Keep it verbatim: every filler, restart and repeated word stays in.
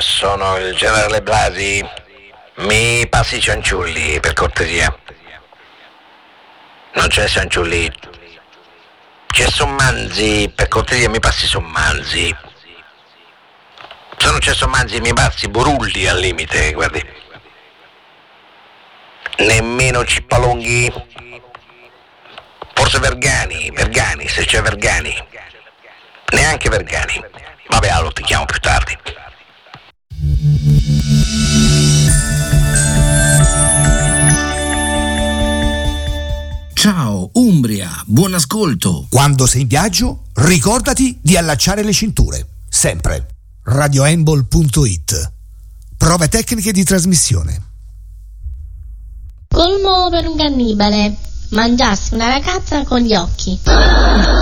sono il generale Blasi. Mi passi i cianciulli, per cortesia. Non c'è cianciulli. C'è Sommanzi, per cortesia mi passi Sommanzi. Se non c'è Sommanzi mi passi Burulli al limite, guardi. Nemmeno Cippalonghi. Forse Vergani, Vergani, se c'è Vergani. Neanche Vergani. Vabbè, allora ti chiamo più tardi. Ciao Umbria, buon ascolto. Quando sei in viaggio, ricordati di allacciare le cinture. Sempre. radioembol punto it. Prove tecniche di trasmissione. Colmo per un cannibale: mangiarsi una ragazza con gli occhi.